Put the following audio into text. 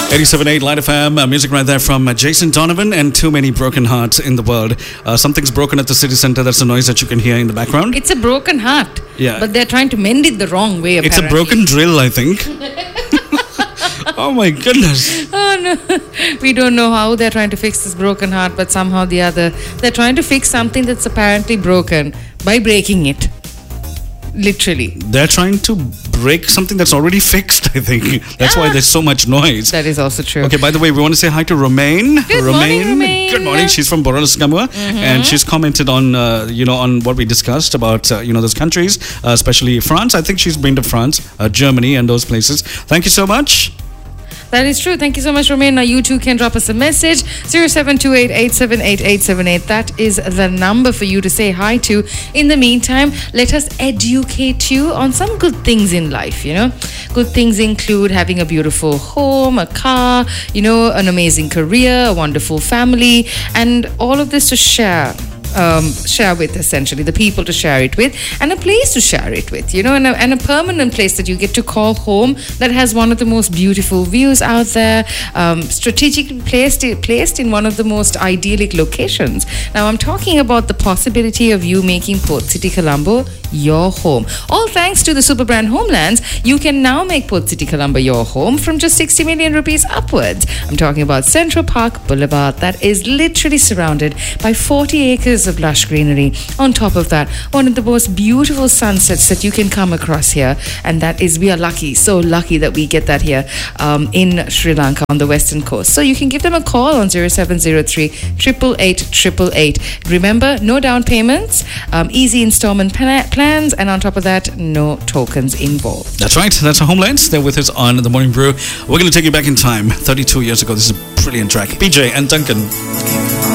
87.8 Light FM, music right there from Jason Donovan and Too Many Broken Hearts in the World. Something's broken at the city centre. That's the noise that you can hear in the background. It's a broken heart. Yeah. But they're trying to mend it the wrong way, apparently. It's a broken drill, I think. Oh my goodness. Oh no. We don't know how they're trying to fix this broken heart, but somehow or the other, they're trying to fix something that's apparently broken by breaking it. Literally. They're trying to break something that's already fixed, I think. That's why there's so much noise. That is also true. Okay, by the way, we want to say hi to Romaine. Good morning, Romaine. Good morning. She's from Boroskamua, and she's commented on, on what we discussed about, those countries, especially France. I think she's been to France, Germany, and those places. Thank you so much. That is true. Thank you so much, Romaine. Now you too can drop us a message. 0728-878-878. That is the number for you to say hi to. In the meantime, let us educate you on some good things in life, Good things include having a beautiful home, a car, an amazing career, a wonderful family, and all of this to share with, essentially, the people to share it with, and a place to share it with, and a permanent place that you get to call home that has one of the most beautiful views out there, strategically placed in one of the most idyllic locations. Now, I'm talking about the possibility of you making Port City Colombo your home. All thanks to the super brand Homelands, you can now make Port City Colombo your home from just 60 million rupees upwards. I'm talking about Central Park Boulevard that is literally surrounded by 40 acres of lush greenery. On top of that, one of the most beautiful sunsets that you can come across here, and that is, we are lucky, so lucky that we get that here in Sri Lanka on the western coast. So you can give them a call on 0703 888 888. Remember, no down payments, easy installment plans, and on top of that, no tokens involved. That's right. That's our Homelands. They're with us on The Morning Brew. We're going to take you back in time, 32 years ago. This is a brilliant track. PJ and Duncan.